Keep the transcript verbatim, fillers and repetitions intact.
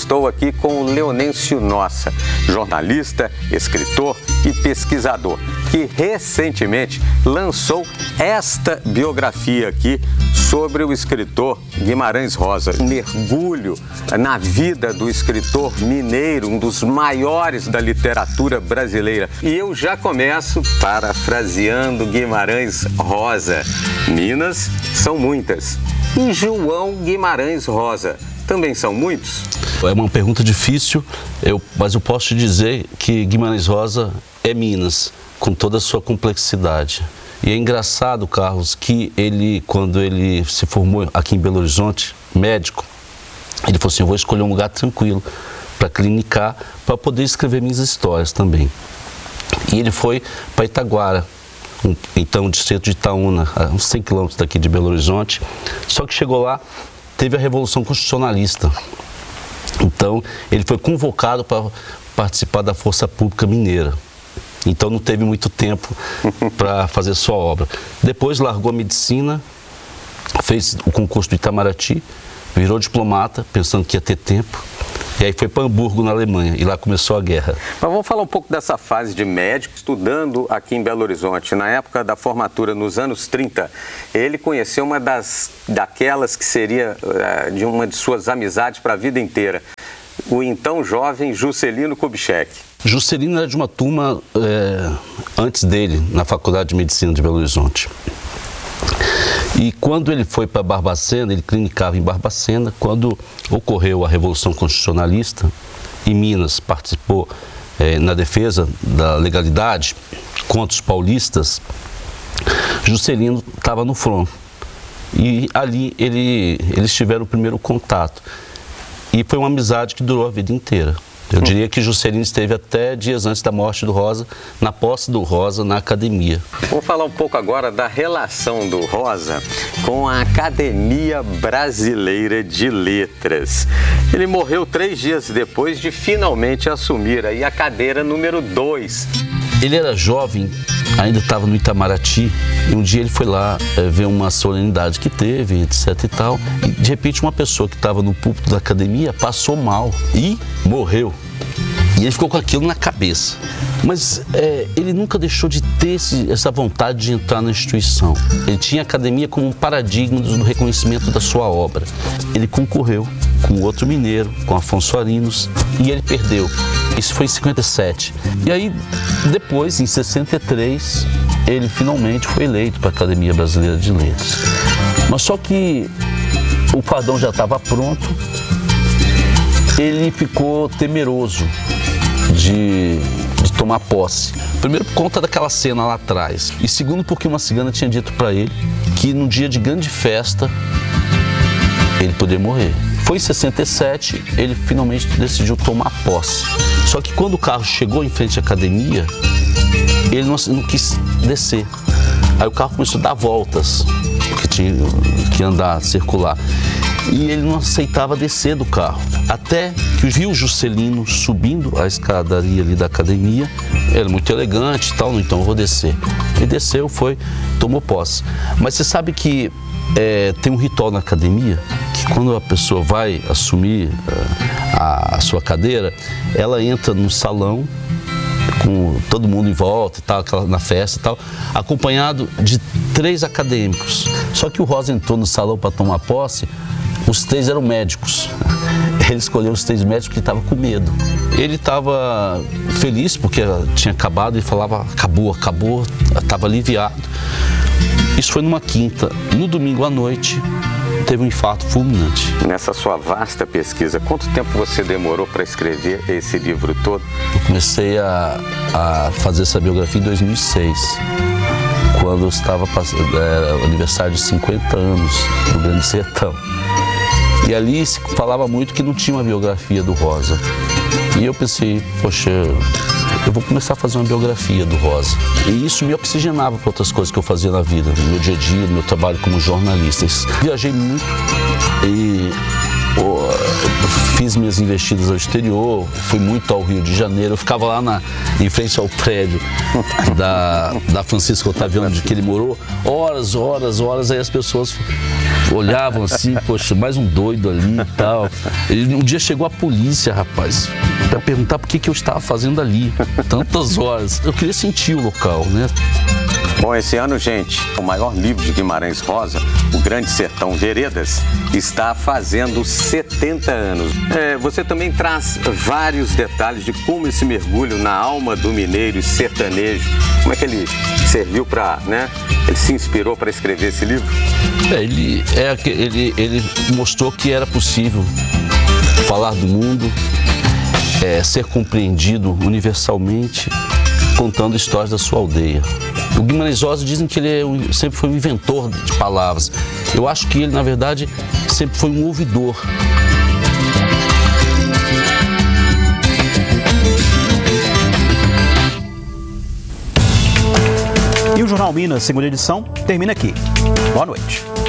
estou aqui com o Leonêncio Nossa, jornalista, escritor e pesquisador, que recentemente lançou esta biografia aqui sobre o escritor Guimarães Rosa. Um mergulho na vida do escritor mineiro, um dos maiores da literatura brasileira. E eu já começo parafraseando Guimarães Rosa. Minas são muitas. E João Guimarães Rosa também são muitos? É uma pergunta difícil, eu, mas eu posso te dizer que Guimarães Rosa é Minas, com toda a sua complexidade. E é engraçado, Carlos, que ele, quando ele se formou aqui em Belo Horizonte, médico, ele falou assim, eu vou escolher um lugar tranquilo para clinicar, para poder escrever minhas histórias também. E ele foi para Itaguara, um, então o distrito de Itaúna, a uns cem quilômetros daqui de Belo Horizonte. Só que chegou lá, teve a Revolução Constitucionalista. Então, ele foi convocado para participar da Força Pública Mineira. Então, não teve muito tempo para fazer sua obra. Depois, largou a medicina, fez o concurso do Itamaraty, virou diplomata, pensando que ia ter tempo. E aí foi para Hamburgo, na Alemanha, e lá começou a guerra. Mas vamos falar um pouco dessa fase de médico, estudando aqui em Belo Horizonte. Na época da formatura, nos anos trinta, ele conheceu uma das, daquelas que seria uh, de uma de suas amizades para a vida inteira, o então jovem Juscelino Kubitschek. Juscelino era de uma turma é, antes dele, na Faculdade de Medicina de Belo Horizonte. E quando ele foi para Barbacena, ele clinicava em Barbacena, quando ocorreu a Revolução Constitucionalista, e Minas participou eh, na defesa da legalidade contra os paulistas, Juscelino estava no front. E ali ele, eles tiveram o primeiro contato. E foi uma amizade que durou a vida inteira. Eu diria que Juscelino esteve até dias antes da morte do Rosa, na posse do Rosa na academia. Vou falar um pouco agora da relação do Rosa com a Academia Brasileira de Letras. Ele morreu três dias depois de finalmente assumir aí a cadeira número dois. Ele era jovem, ainda estava no Itamaraty, e um dia ele foi lá é, ver uma solenidade que teve, etc e tal, e de repente uma pessoa que estava no púlpito da academia passou mal e morreu. E ele ficou com aquilo na cabeça. Mas é, ele nunca deixou de ter esse, essa vontade de entrar na instituição. Ele tinha a academia como um paradigma do reconhecimento da sua obra. Ele concorreu com outro mineiro, com Afonso Arinos, e ele perdeu. Isso foi em cinquenta e sete. E aí, depois, em sessenta e três, ele finalmente foi eleito para a Academia Brasileira de Letras. Mas só que o fardão já estava pronto, ele ficou temeroso de, de tomar posse. Primeiro, por conta daquela cena lá atrás. E segundo, porque uma cigana tinha dito para ele que no dia de grande festa, ele poderia morrer. Foi em sessenta e sete, ele finalmente decidiu tomar posse. Só que quando o carro chegou em frente à academia, ele não, não quis descer. Aí o carro começou a dar voltas, porque tinha que andar, circular. E ele não aceitava descer do carro. Até que viu o Juscelino subindo a escadaria ali da academia. Ele muito elegante e tal, então eu vou descer. Ele desceu, foi, tomou posse. Mas você sabe que é, tem um ritual na academia, que quando a pessoa vai assumir a, a sua cadeira, ela entra no salão, com todo mundo em volta e tal, na festa e tal, acompanhado de três acadêmicos. Só que o Rosa entrou no salão para tomar posse, os três eram médicos. Ele escolheu os três médicos porque estava com medo. Ele estava feliz porque tinha acabado e falava, acabou, acabou, estava aliviado. Isso foi numa quinta. No domingo à noite, teve um infarto fulminante. Nessa sua vasta pesquisa, quanto tempo você demorou para escrever esse livro todo? Eu comecei a, a fazer essa biografia em dois mil e seis, quando eu estava passando, era o aniversário de cinquenta anos do Grande Sertão. E ali se falava muito que não tinha uma biografia do Rosa. E eu pensei, poxa, eu vou começar a fazer uma biografia do Rosa. E isso me oxigenava para outras coisas que eu fazia na vida, no meu dia a dia, no meu trabalho como jornalista. Viajei muito e oh, fiz fiz minhas investidas ao exterior, fui muito ao Rio de Janeiro, eu ficava lá na, em frente ao prédio da, da Francisco Otaviano, de que ele morou, horas, horas, horas, aí as pessoas olhavam assim, poxa, mais um doido ali e tal. E um dia chegou a polícia, rapaz, para perguntar por que, que eu estava fazendo ali, tantas horas. Eu queria sentir o local, né? Bom, esse ano, gente, o maior livro de Guimarães Rosa, O Grande Sertão Veredas, está fazendo setenta anos. É, você também traz vários detalhes de como esse mergulho na alma do mineiro sertanejo, como é que ele serviu para, né? Ele se inspirou para escrever esse livro? É, ele, é, ele, ele mostrou que era possível falar do mundo, é, ser compreendido universalmente, contando histórias da sua aldeia. O Guimarães Rosa dizem que ele é, sempre foi um inventor de palavras. Eu acho que ele, na verdade, sempre foi um ouvidor. E o Jornal Minas, segunda edição, termina aqui. Boa noite.